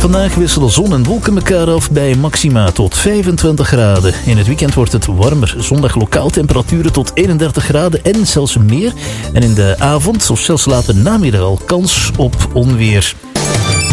Vandaag wisselen zon en wolken elkaar af bij maxima tot 25 graden. In het weekend wordt het warmer. Zondag lokaal temperaturen tot 31 graden en zelfs meer. En in de avond of zelfs later namiddag al kans op onweer.